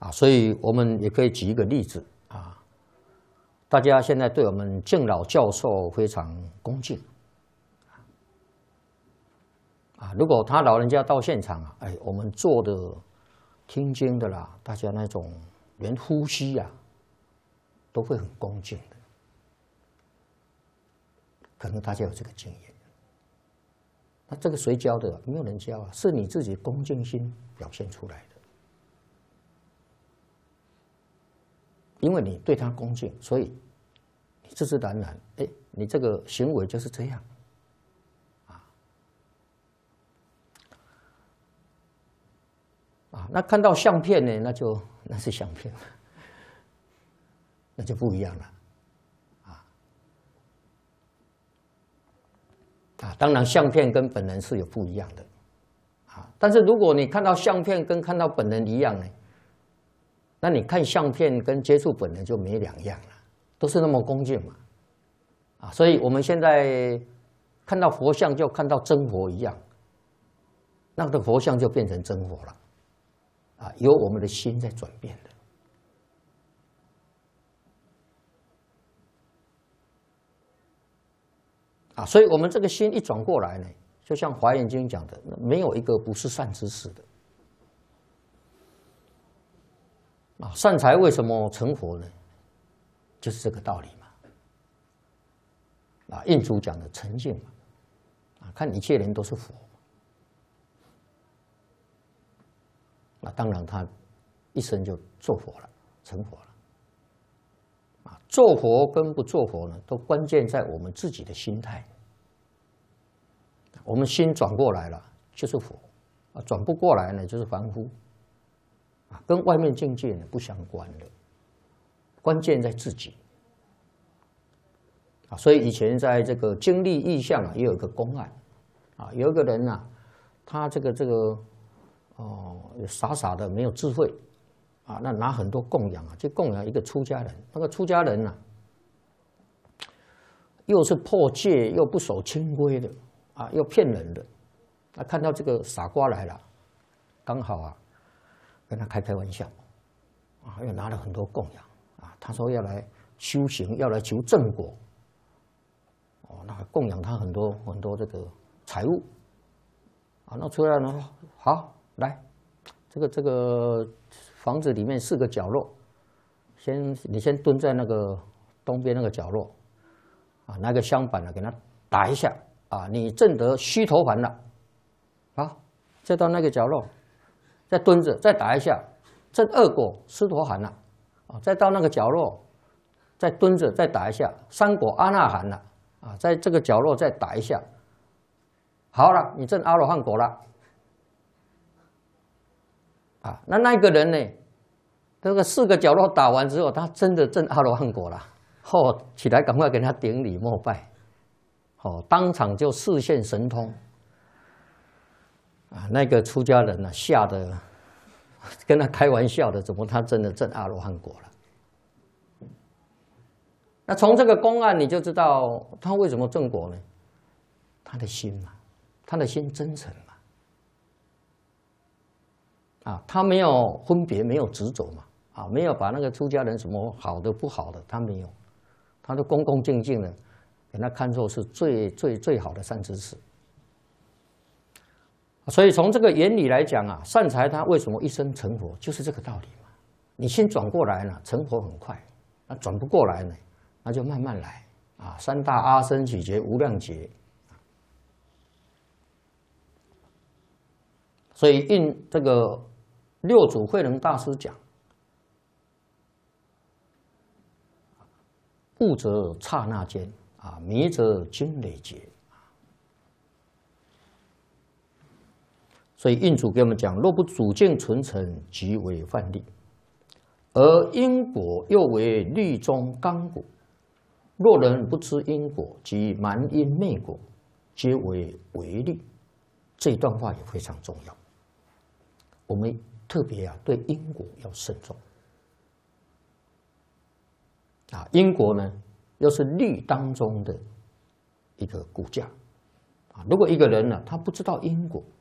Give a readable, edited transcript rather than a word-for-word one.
所以我们也可以举一个例子啊，大家现在对我们敬老教授非常恭敬如果他老人家到现场我们坐的、听经的啦，大家那种连呼吸都会很恭敬的，可能大家有这个经验。那这个谁教的？没有人教是你自己恭敬心表现出来的。因为你对他恭敬，所以你自自然然，你这个行为就是这样，那看到相片呢，那是相片，那就不一样了，当然相片跟本人是有不一样的，但是如果你看到相片跟看到本人一样呢？那你看相片跟接触本人就没两样了，都是那么恭敬嘛，所以我们现在看到佛像就看到真佛一样，那个佛像就变成真佛了，由我们的心在转变的，所以我们这个心一转过来呢，就像《华严经》讲的，没有一个不是善知识的。善财为什么成佛呢？就是这个道理嘛。印祖讲的沉静嘛，看一切人都是佛。当然他一生就做佛了，成佛了。做佛跟不做佛呢，都关键在我们自己的心态。我们心转过来了，就是佛；转不过来呢，就是凡夫。跟外面境界呢不相关的，关键在自己。所以以前在这个经历意象也有一个公案，有一个人他傻傻的没有智慧，那拿很多供养去供养一个出家人，那个出家人又是破戒又不守清规的，又骗人的，看到这个傻瓜来了，刚好跟他开玩笑，又拿了很多供养，他说要来修行，要来求正果，那供养他很多很多这个财物，那出来呢，好来，这个房子里面4个角落，你先蹲在那个东边那个角落，拿个香板给他打一下，你证得须陀洹了，好，再到那个角落。再蹲着，再打一下，证2果斯陀含了，再到那个角落，再蹲着，再打一下，3果阿那含了，在这个角落再打一下，好了，你证阿罗汉果了，那个人呢，这个4个角落打完之后，他真的证阿罗汉果了，起来赶快给他顶礼膜拜，当场就示现神通。那个出家人吓得跟他开玩笑的，怎么他真的证阿罗汉果了？那从这个公案你就知道他为什么证果呢？他的心嘛，他的心真诚嘛，他没有分别，没有执着嘛，没有把那个出家人什么好的不好的，他没有，他都恭恭敬敬的给他看作是最好的善知识。所以从这个原理来讲善财他为什么一生成佛，就是这个道理嘛。你心转过来了，成佛很快；那转不过来呢，那就慢慢来3大阿僧祇劫、无量劫。所以印这个六祖慧能大师讲：悟则刹那间，迷则经累劫。所以印祖给我们讲，若不主境纯诚，即为范例；而因果又为律中刚果。若人不知因果，即蛮因昧果，皆为违律。这一段话也非常重要，我们特别对因果要慎重。因果呢，又是律当中的一个骨架。如果一个人他不知道因果，